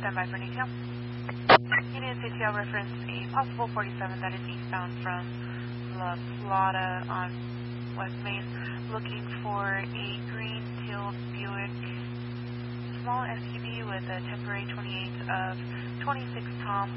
stand by for detail. Unit CTL reference a possible 47 that is eastbound from La Plata on West Main, looking for a green-tailed Buick small SUV with a temporary 28 of 26 Tom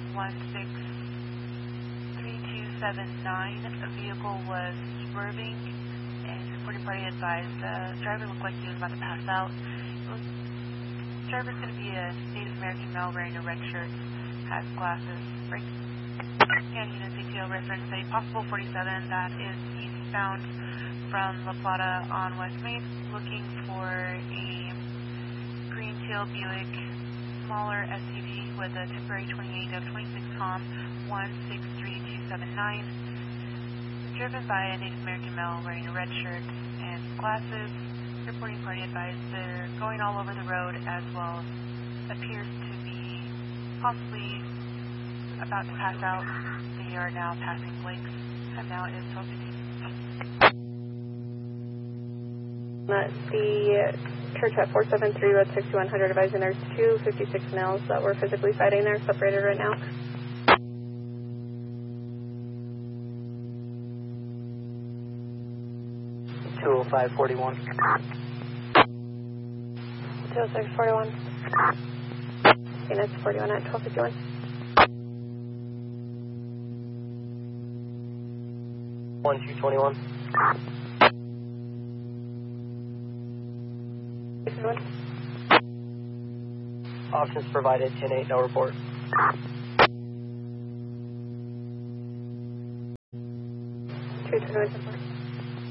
163279. The vehicle was swerving and supporting party advised the driver looked like he was about to pass out. The driver's going to be a Native American male wearing a red shirt, has glasses, right? And unit CTO reference a possible 47 that is eastbound from La Plata on West Main, looking for a green-tailed Buick, smaller SUV with a temporary 28 of 26 Tom 163279, driven by a Native American male wearing a red shirt and glasses. Reporting party advised they're going all over the road, as well appears to be possibly about to pass out. They are now passing Blake's, and now is 12:15. The church at 473 Road 6100 advising there's 2 56 males that we're physically fighting there, separated right now. $205.41. 206.41. Units 41 at 12:51. One 221. Options provided, 10-8, no report. 221 report.